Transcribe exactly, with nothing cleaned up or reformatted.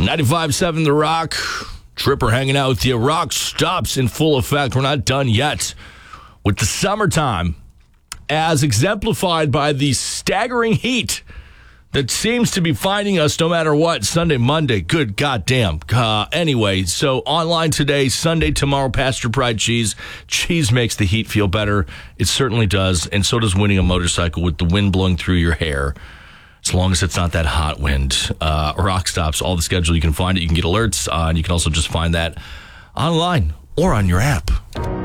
ninety-five point seven The Rock. Tripper hanging out with you. Rock stops in full effect. We're not done yet with the summertime, as exemplified by the staggering heat that seems to be finding us no matter what, Sunday, Monday. Good goddamn. Uh, anyway, so online today, Sunday, tomorrow, Pasture Pride cheese. Cheese makes the heat feel better. It certainly does, and so does winning a motorcycle with the wind blowing through your hair. As long as it's not that hot wind. Uh, Rock Stops, all the schedule, you can find it. You can get alerts, uh, and you can also just find that online or on your app.